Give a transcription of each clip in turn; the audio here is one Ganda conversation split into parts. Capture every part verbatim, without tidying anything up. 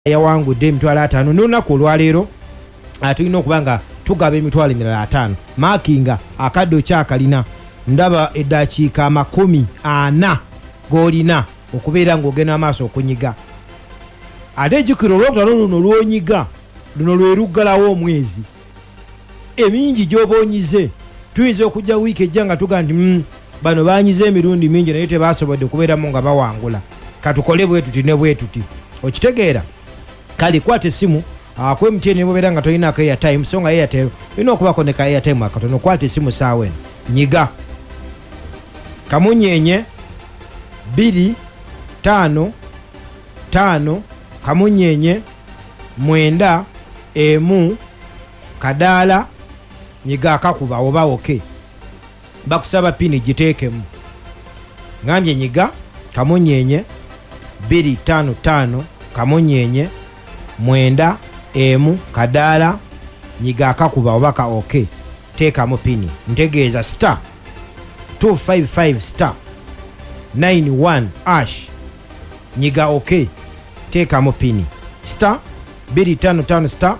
yawangudde emitwalo ataano n'olunaku olwaleero tulina okuba nga tugaba emitwalo emirala ataano maakinga akaddo kyakalina ndaba eddakiika amakumi ana g'olina okubeera ng'ogenda amaaso okunyiga ate ejjukira olwokutalo luno lwonyiga luno lwe luggalawo omwezi emingi gy'oba onyize tuyinza okujja wiiki ejja nga tuga nti mm, bano banyize emirundi mingi naye tebasobodde okubeeramu nga bawangula katukole bwe tuti ne bwe tuti okitegeera kale kwata essimu ku M T N bobeera nga tolinako airtime so nga Airtel olina okubako ne ka airtime akatono kwata essimu saawa eno nyiga kamunyenye bbiri ttaano ttaano kamunyenye mwenda emu kadaala nyiga akakuba oba oke bakusaba pini giteekemu ngambye nyiga kamunyenye bbiri ttaano ttaano kamunyenye mwenda emu kadaala nyiga akakuba oba ka oke teekamu pini ntegeeza star two five five star nine one ash nyiga oke teekamu pini star bbiri ttaano ttaano star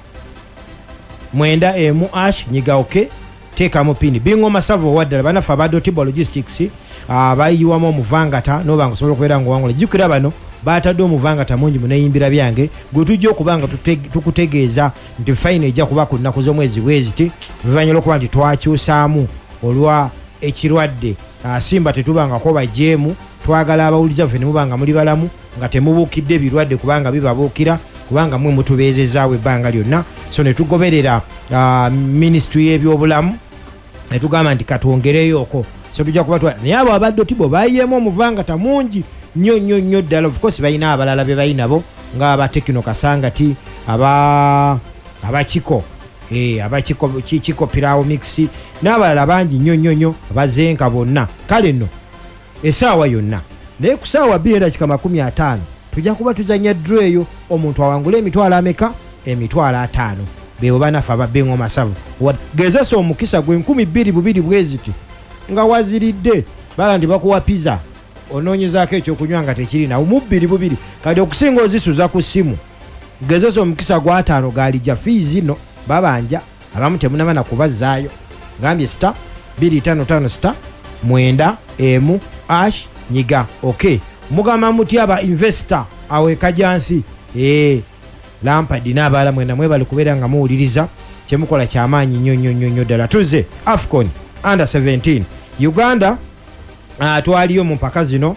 mwenda emu ash nyiga oke teekamu pini bingoma savo waddala banafe aba Dotibwa Logistics abayiwamu omuvangata noba nga osobola okubeera ng'owangula jjukira bano baatadde omuvangata mungi muneeyimbira byange gwe tujja okuba nga tukutegeeza nti fayina ejja kuba ku nnaku z'omwezi bweziti luvannyuma lw'okuba nti twakyusaamu olwa ekirwadde simba tetubangako bajeemu twagala abawuliza ffe ne muba nga muli balamu nga temubuukidde ebirwadde kubanga bibabuukira kubanga mwe mutubeezezaawo ebbanga lyonna so ne tugoberera uh, ministry y'ebyobulamu ne tugamba nti katwongereyooko so tujja kuba twa naye abo aba Dotibwa bayiyeemu omuvangata mungi nnyo nnyo nnyo ddala of course balina abalala be balinabo nga aba Tekino Kasangati aba abakiko eh abakiko kiko Pirawo Mix n'abalala bangi nnyo nnyo nnyo abazenka bonna kale nno esaawa yonna naye ku saawa bbiri n'eddakiika makumi ataano tujja kuba tuzanya draw eyo omuntu awangula emitwalo ameka emitwalo ataano beebo banafe ababbengo masavu gezesa omukisa gwe nkumi bbiri bubiri bweziti nga waziridde bala ndi bakuwa pizza onoonyezaako ekyokunywa nga tekirina mubbiri bubiri kati okusinga ozisuza ku ssimu gezesa omukisa gwa ataano gaalijja fiizi no babanja abamu temunaba na kubazzaayo ngambye sita bbiri ttaano ttaano sita mwenda emu ash nyiga oke mugamba muti aba investor awe kajansi ee lampadi n'abalala mwena mwebali kubeera nga muwuliriza kyemukola kyamaanyi nnyo nnyo nnyo nnyo ddala tuze AFCON under seventeen Uganda uh, twaliyo mu mpaka zino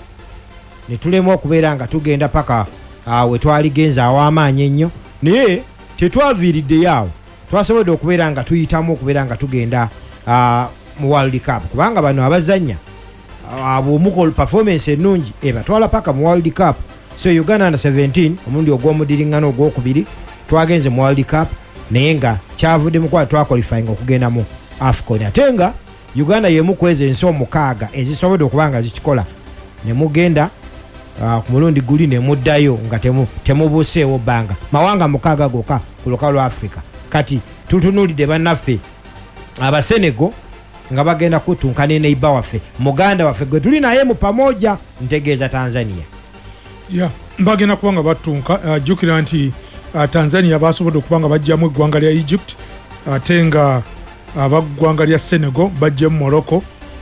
ne tulema okubeera nga tugenda paka uh, we twaligenza aw'amaanyi ennyo naye tetwaviiriddeyo awo twasobodde okubeera nga tuyitamu okubeera nga tugenda uh, mu World Cup kubanga bano abazannya ab'omukolo uh, performance ennungi ebatwala paka mu World Cup so Uganda under seventeen omundi ogw'omudiringano ogwokubiri twagenze mu World Cup naye nga kyavudde mu kuba twaqualifying okugenda mu AFCON ate nga Uganda yemu kweza ensi omukaaga ezisobodde okuba nga zikikola ne mugenda uh, ku mulundi guli ne muddayo nga temu temubuuseewo bbanga mawanga mukaaga gokka ku lukalu lwa Africa kati tutunuulidde bannaffe abasenego nga bagenda kutunkana neiba waffe muganda waffe gwe tuli naye mu pamoja ntegeeza Tanzania ya yeah, bagenda kubanga batunka uh, jukira nti uh, Tanzania basobodde okubanga bajjamu eggwanga lya Egypt ate uh, nga abaggwanga uh, lya Senegal bajja mu Morocco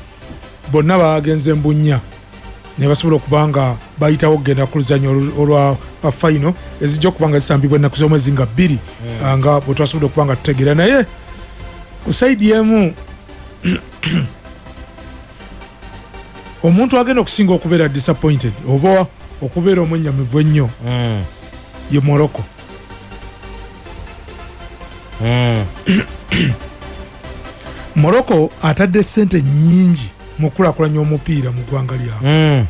bonna bagenze mbunya ne basobola okubanga bayitawo okugenda ku luzanyo olwa final ezijja okubanga zisambibwa ennaku z'omwezi nga bbiri yeah. uh, nga bwe twasobodde okubanga tutegeera naye ku saidi emu omuntu agenda okusinga okubeera disappointed oba okubeera omwennyamivu ennyo mm. ye Morocco mm. Morocco atadde ssente nnyingi mu kulaakulanya omupiira mu ggwanga lyabwe mm.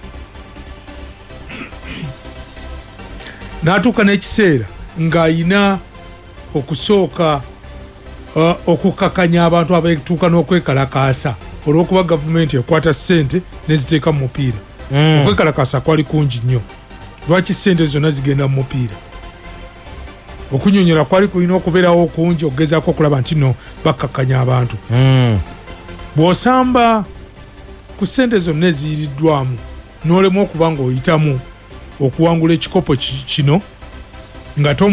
n'atuuka n'ekiseera ng'ayina okusooka uh, okukakanya abantu abetuuka n'okwekalakaasa olw'okuba gavumenti ekwata ssente neziteeka mu mupiira mm. okwekalakaasa kwali kungi nnyo lwaki ssente zonna zigenda mu mupiira okunyonyola kwali kulina okubeerawo okungi okugezaako okulaba nti no bakkakanya abantu mm. bw'osamba ku ssente zonna eziyiriddwamu n'olemu okuba nga oyitamu okuwangula ekikopo kino nga